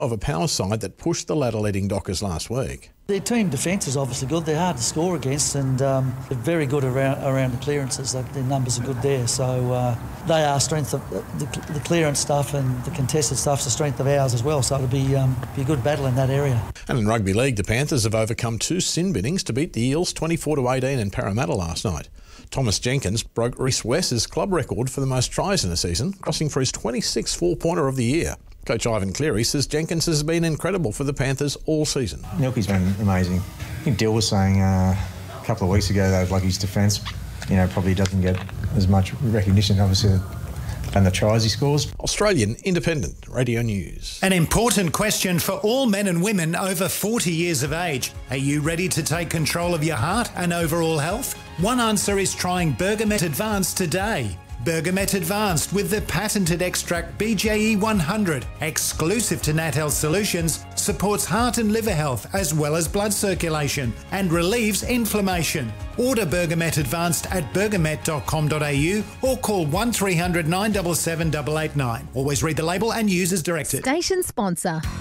of a power side that pushed the ladder-leading Dockers last week. Their team defence is obviously good. They're hard to score against, and they're very good around the clearances. Their numbers are good there. So they are strength of the clearance stuff, and the contested stuff's the strength of ours as well. So it'll be a good battle in that area. And in rugby league, the Panthers have overcome 2 sin binnings to beat the Eels 24-18 in Parramatta last night. Thomas Jenkins broke Rhys West's club record for the most tries in a season, crossing for his 26th four-pointer of the year. Coach Ivan Cleary says Jenkins has been incredible for the Panthers all season. Nilky's been amazing. I think Dill was saying a couple of weeks ago that like his defence, probably doesn't get as much recognition, obviously, than the tries he scores. Australian Independent Radio News. An important question for all men and women over 40 years of age. Are you ready to take control of your heart and overall health? One answer is trying Bergamet Advanced today. Bergamet Advanced with the patented extract BJE 100, exclusive to Nat Health Solutions, supports heart and liver health as well as blood circulation and relieves inflammation. Order Bergamet Advanced at bergamet.com.au or call 1300 977 889. Always read the label and use as directed. Station sponsor.